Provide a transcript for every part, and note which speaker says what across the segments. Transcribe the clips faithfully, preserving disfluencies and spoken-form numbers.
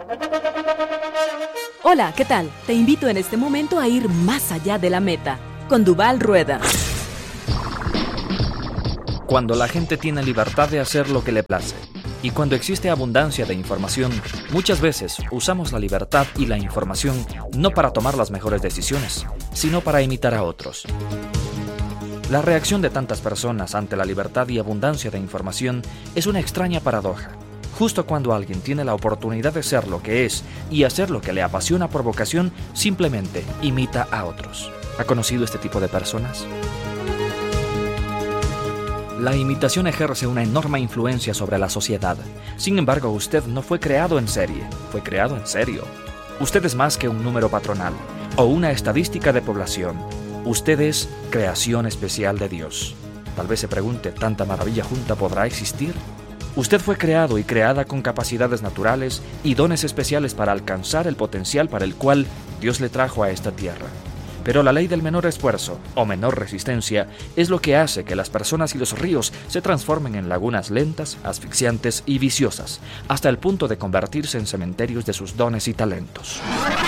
Speaker 1: Hola, ¿qué tal? Te invito en este momento a ir más allá de la meta, con Duval Rueda.
Speaker 2: Cuando la gente tiene libertad de hacer lo que le place, y cuando existe abundancia de información, muchas veces usamos la libertad y la información no para tomar las mejores decisiones, sino para imitar a otros. La reacción de tantas personas ante la libertad y abundancia de información es una extraña paradoja. Justo cuando alguien tiene la oportunidad de ser lo que es y hacer lo que le apasiona por vocación, simplemente imita a otros. ¿Ha conocido este tipo de personas? La imitación ejerce una enorme influencia sobre la sociedad. Sin embargo, usted no fue creado en serie, fue creado en serio. Usted es más que un número patronal o una estadística de población. Usted es creación especial de Dios. Tal vez se pregunte, ¿tanta maravilla junta podrá existir? Usted fue creado y creada con capacidades naturales y dones especiales para alcanzar el potencial para el cual Dios le trajo a esta tierra. Pero la ley del menor esfuerzo o menor resistencia es lo que hace que las personas y los ríos se transformen en lagunas lentas, asfixiantes y viciosas, hasta el punto de convertirse en cementerios de sus dones y talentos.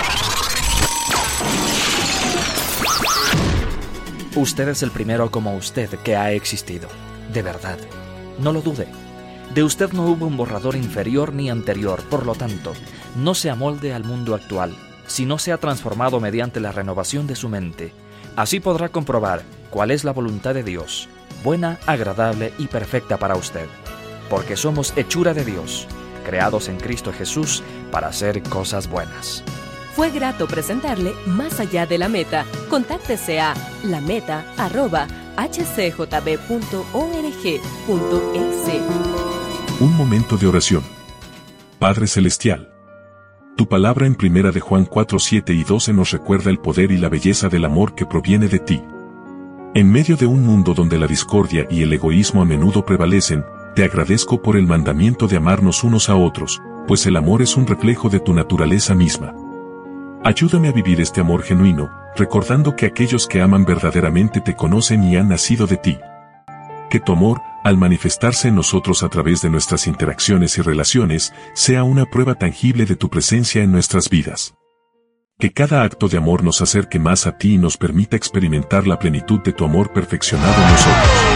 Speaker 2: Usted es el primero como usted que ha existido. De verdad. No lo dude. De usted no hubo un borrador inferior ni anterior, por lo tanto, no se amolde al mundo actual, sino sea transformado mediante la renovación de su mente. Así podrá comprobar cuál es la voluntad de Dios, buena, agradable y perfecta para usted. Porque somos hechura de Dios, creados en Cristo Jesús para hacer cosas buenas.
Speaker 1: Fue grato presentarle Más allá de la meta. Contáctese a lameta arroba h c j b punto org punto e s.
Speaker 3: Un momento de oración. Padre Celestial, tu palabra en primera de Juan cuatro, siete y doce nos recuerda el poder y la belleza del amor que proviene de ti. En medio de un mundo donde la discordia y el egoísmo a menudo prevalecen, te agradezco por el mandamiento de amarnos unos a otros, pues el amor es un reflejo de tu naturaleza misma. Ayúdame a vivir este amor genuino, recordando que aquellos que aman verdaderamente te conocen y han nacido de ti. Que tu amor, al manifestarse en nosotros a través de nuestras interacciones y relaciones, sea una prueba tangible de tu presencia en nuestras vidas. Que cada acto de amor nos acerque más a ti y nos permita experimentar la plenitud de tu amor perfeccionado en nosotros.